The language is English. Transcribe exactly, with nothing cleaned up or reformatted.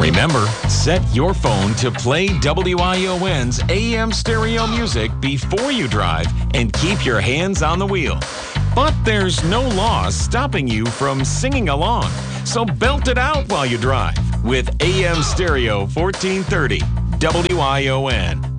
Remember, set your phone to play W I O N's A M stereo music before you drive and keep your hands on the wheel. But there's no law stopping you from singing along, so belt it out while you drive with A M Stereo fourteen thirty W I O N.